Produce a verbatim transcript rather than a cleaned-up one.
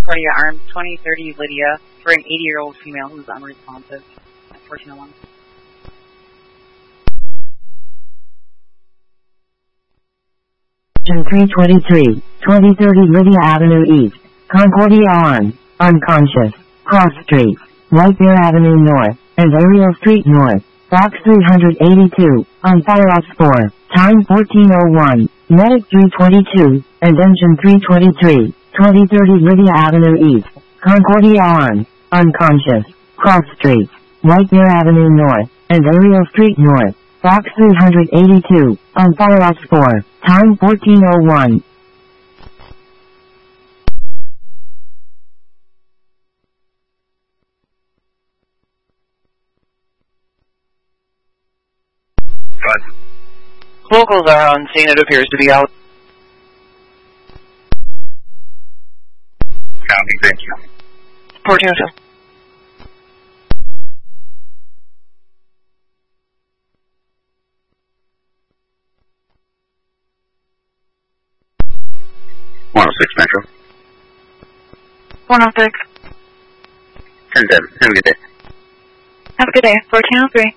Concordia Arms, twenty thirty Lydia, for an eighty-year-old female who's unresponsive at fourteen oh one. three twenty-three, twenty thirty Lydia Avenue East, Concordia Arms, unconscious, Cross Street, White Bear Avenue North, and Ariel Street North, Box three eighty-two, on Fire Ops four, time fourteen oh one, Medic three twenty-two, and Engine three twenty-three, twenty thirty Lydia Avenue East, Concordia Arms, unconscious, Cross Street, White Bear Avenue North, and Ariel Street North, Box three eighty-two, on Fire Ops four, time fourteen oh one. Locals are on scene. It appears to be out. County, thank you. fourteen oh two. one oh six Metro. one oh six. ten ten. Have a good day. Have a good day. fourteen oh three.